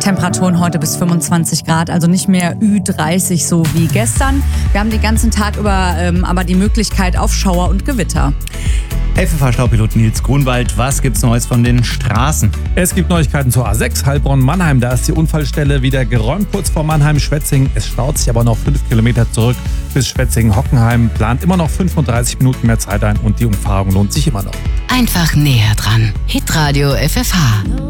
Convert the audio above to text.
Temperaturen heute bis 25 Grad, also nicht mehr Ü30 so wie gestern. Wir haben den ganzen Tag über aber die Möglichkeit auf Schauer und Gewitter. FFH-Staupilot Nils Grunwald, was gibt's Neues von den Straßen? Es gibt Neuigkeiten zur A6 Heilbronn-Mannheim. Da ist die Unfallstelle wieder geräumt, kurz vor Mannheim-Schwetzingen. Es staut sich aber noch 5 Kilometer zurück bis Schwetzingen-Hockenheim. Plant immer noch 35 Minuten mehr Zeit ein und die Umfahrung lohnt sich immer noch. Einfach näher dran. Hitradio FFH.